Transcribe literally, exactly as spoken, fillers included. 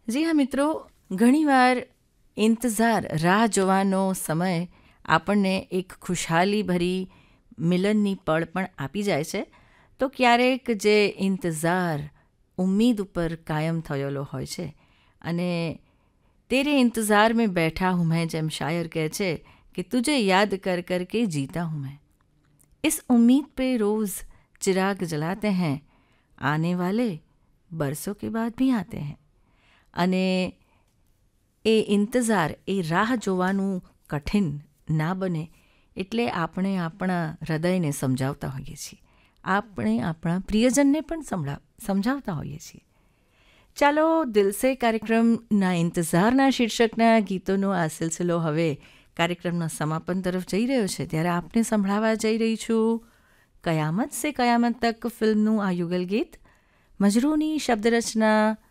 જી હા મિત્રો, ઘણીવાર ઇંતજાર રાહ જોવાનો સમય આપણને એક ખુશહાલીભરી મિલનની પળ પણ આપી જાય છે, તો ક્યારેક જે ઇંતજાર ઉમ્મીદ ઉપર કાયમ થયેલો હોય છે અને તેરે इंतज़ार में बैठा हूँ मैं, જેમ શાયર કહે છે કે તુझे याद कर कर के जीता हूँ मैं, इस उम्मीद पे रोज़ चिराग जलाते हैं, आने वाले बरसों के बाद भी आते हैं. અને એ ઇંતજાર, એ રાહ જોવાનું કઠિન ના બને એટલે આપણે આપણા હૃદયને સમજાવતા હોઈએ છીએ, આપણે આપણા પ્રિયજનને પણ સમજા સમજાવતા હોઈએ છીએ. ચાલો, દિલ સે કાર્યક્રમના ઇંતજારના શીર્ષકના ગીતોનો આ સિલસિલો હવે કાર્યક્રમના સમાપન તરફ જઈ રહ્યો છે, ત્યારે આપને સંભળાવવા જઈ રહી છું કયામત સે કયામત તક ફિલ્મનું આ યુગલ ગીત. મજરૂની શબ્દરચના